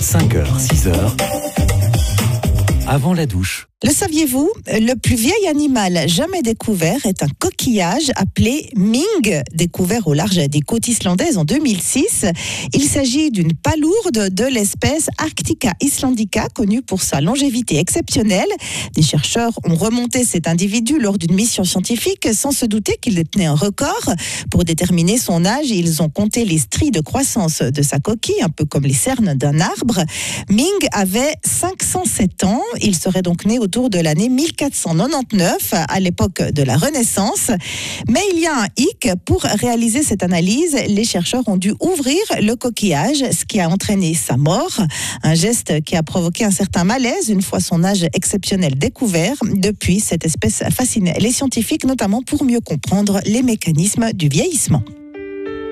5h, 6h, avant la douche. Le saviez-vous? Le plus vieil animal jamais découvert est un coquillage appelé Ming, découvert au large des côtes islandaises en 2006. Il s'agit d'une palourde de l'espèce Arctica islandica, connue pour sa longévité exceptionnelle. Des chercheurs ont remonté cet individu lors d'une mission scientifique sans se douter qu'il détenait un record. Pour déterminer son âge, ils ont compté les stries de croissance de sa coquille, un peu comme les cernes d'un arbre. Ming avait 507 ans. Il serait donc né autour de l'année 1499, à l'époque de la Renaissance. Mais il y a un hic. Pour réaliser cette analyse, les chercheurs ont dû ouvrir le coquillage, ce qui a entraîné sa mort. Un geste qui a provoqué un certain malaise une fois son âge exceptionnel découvert. Depuis, cette espèce fascine les scientifiques, notamment pour mieux comprendre les mécanismes du vieillissement.